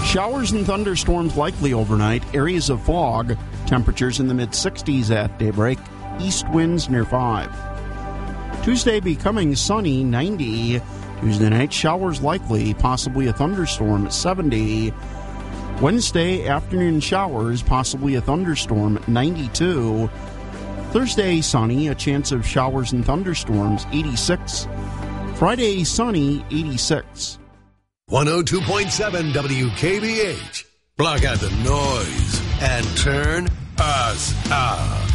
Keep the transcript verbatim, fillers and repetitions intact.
Showers and thunderstorms likely overnight. Areas of fog. Temperatures in the mid-sixties at daybreak. East winds near five. Tuesday becoming sunny, ninety. Tuesday night, showers likely, possibly a thunderstorm at seventy. Wednesday, afternoon showers, possibly a thunderstorm, ninety-two. Thursday, sunny, a chance of showers and thunderstorms, eighty-six. Friday, sunny, eighty-six. one oh two point seven W K B H. Block out the noise and turn us up.